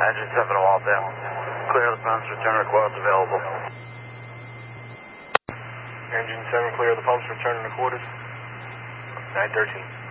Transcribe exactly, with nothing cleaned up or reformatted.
Engine seven, wall balance. Clear the pumps, return to quarters available. Engine seven, clear the pumps, return to quarters. nine thirteen.